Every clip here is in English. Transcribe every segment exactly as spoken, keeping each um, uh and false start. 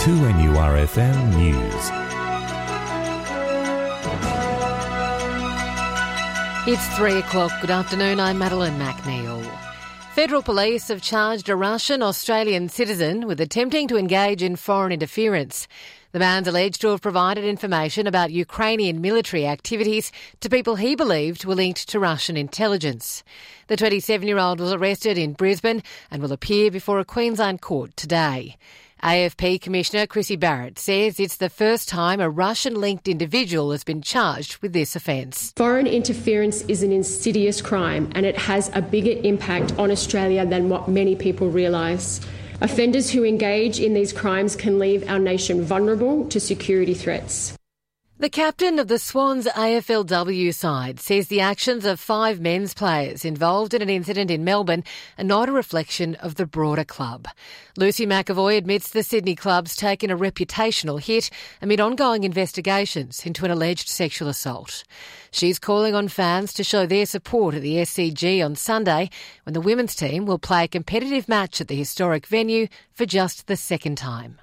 two N U R F M News. It's three o'clock. Good afternoon. I'm Madeline McNeil. Federal police have charged a Russian-Australian citizen with attempting to engage in foreign interference. The man's alleged to have provided information about Ukrainian military activities to people he believed were linked to Russian intelligence. The twenty-seven-year-old was arrested in Brisbane and will appear before a Queensland court today. A F P Commissioner Chrissy Barrett says it's the first time a Russian-linked individual has been charged with this offence. Foreign interference is an insidious crime and it has a bigger impact on Australia than what many people realise. Offenders who engage in these crimes can leave our nation vulnerable to security threats. The captain of the Swans A F L W side says the actions of five men's players involved in an incident in Melbourne are not a reflection of the broader club. Lucy McAvoy admits the Sydney club's taken a reputational hit amid ongoing investigations into an alleged sexual assault. She's calling on fans to show their support at the S C G on Sunday when the women's team will play a competitive match at the historic venue for just the second time.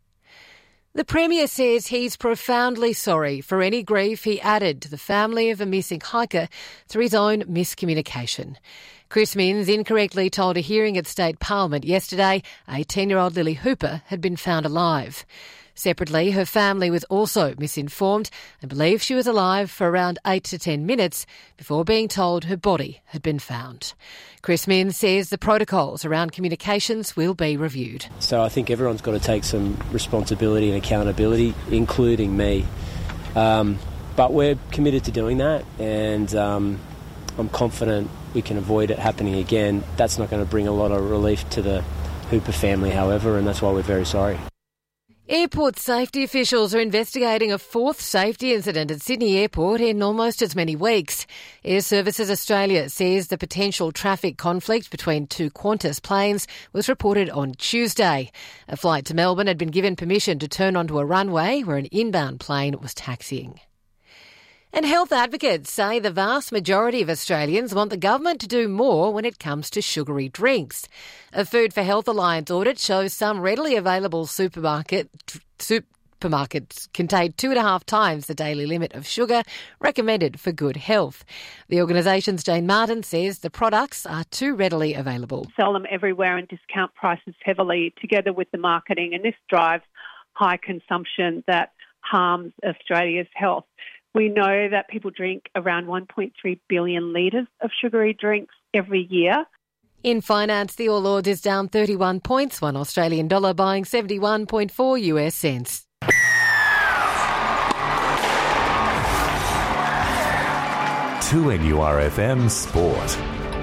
The Premier says he's profoundly sorry for any grief he added to the family of a missing hiker through his own miscommunication. Chris Minns incorrectly told a hearing at State Parliament yesterday eighteen-year-old Lily Hooper had been found alive. Separately, her family was also misinformed and believed she was alive for around eight to ten minutes before being told her body had been found. Chris Minns says the protocols around communications will be reviewed. So I think everyone's got to take some responsibility and accountability, including me. Um, but we're committed to doing that, and um, I'm confident we can avoid it happening again. That's not going to bring a lot of relief to the Hooper family, however, and that's why we're very sorry. Airport safety officials are investigating a fourth safety incident at Sydney Airport in almost as many weeks. Air Services Australia says the potential traffic conflict between two Qantas planes was reported on Tuesday. A flight to Melbourne had been given permission to turn onto a runway where an inbound plane was taxiing. And health advocates say the vast majority of Australians want the government to do more when it comes to sugary drinks. A Food for Health Alliance audit shows some readily available supermarket supermarkets contain two and a half times the daily limit of sugar recommended for good health. The organisation's Jane Martin says the products are too readily available. Sell them everywhere and discount prices heavily together with the marketing, and this drives high consumption that harms Australia's health. We know that people drink around one point three billion litres of sugary drinks every year. In finance, the All Ords is down thirty-one points, one Australian dollar buying seventy-one point four U S cents. two N U R F M Sport.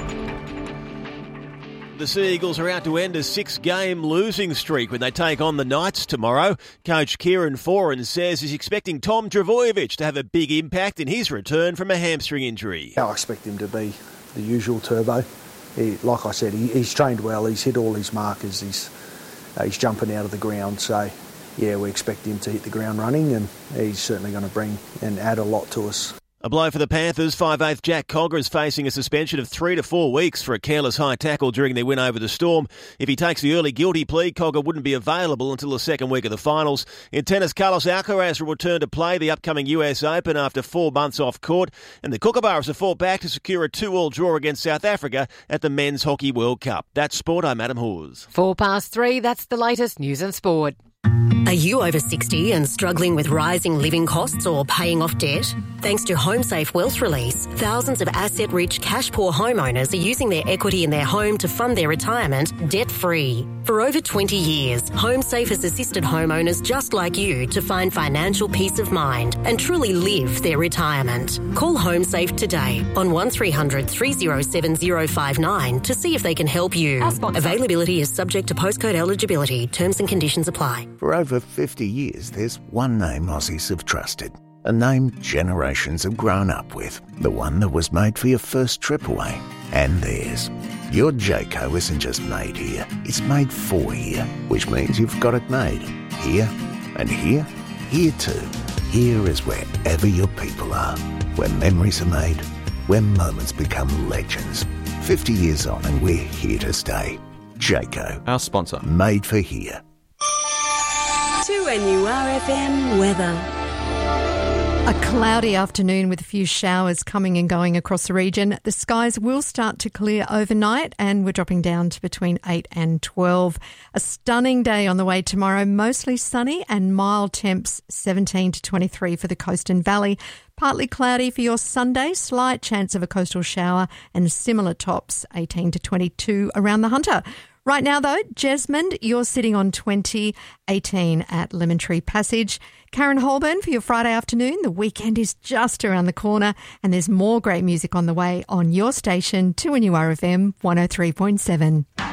The Sea Eagles are out to end a six-game losing streak when they take on the Knights tomorrow. Coach Kieran Foran says he's expecting Tom Trbojevic to have a big impact in his return from a hamstring injury. I expect him to be the usual Turbo. He, like I said, he, he's trained well. He's hit all his markers. He's uh, he's jumping out of the ground. So, yeah, we expect him to hit the ground running, and he's certainly going to bring and add a lot to us. A blow for the Panthers. five-eighth Jack Cogger is facing a suspension of three to four weeks for a careless high tackle during their win over the Storm. If he takes the early guilty plea, Cogger wouldn't be available until the second week of the finals. In tennis, Carlos Alcaraz will return to play the upcoming U S Open after four months off court. And the Kookaburras have fought back to secure a two-all draw against South Africa at the Men's Hockey World Cup. That's sport. I'm Adam Hawes. Four past three, that's the latest news and sport. Are you over sixty and struggling with rising living costs or paying off debt? Thanks to HomeSafe Wealth Release, thousands of asset-rich, cash-poor homeowners are using their equity in their home to fund their retirement debt-free. For over twenty years, HomeSafe has assisted homeowners just like you to find financial peace of mind and truly live their retirement. Call HomeSafe today on one three hundred three oh seven oh five nine to see if they can help you. Availability is subject to postcode eligibility. Terms and conditions apply. For over fifty years, there's one name Aussies have trusted. A name generations have grown up with. The one that was made for your first trip away. And theirs. Your Jayco isn't just made here. It's made for here. Which means you've got it made. Here and here. Here too. Here is wherever your people are. Where memories are made. Where moments become legends. fifty years on and we're here to stay. Jayco. Our sponsor. Made for here. two N U R F M weather. A cloudy afternoon with a few showers coming and going across the region. The skies will start to clear overnight and we're dropping down to between eight and twelve. A stunning day on the way tomorrow, mostly sunny and mild temps, seventeen to twenty-three for the coast and valley. Partly cloudy for your Sunday, slight chance of a coastal shower and similar tops, eighteen to twenty-two around the Hunter. Right now, though, Jesmond, you're sitting on twenty, eighteen at Lemon Tree Passage. Karen Holborn for your Friday afternoon. The weekend is just around the corner and there's more great music on the way on your station, two N U R F M one oh three point seven.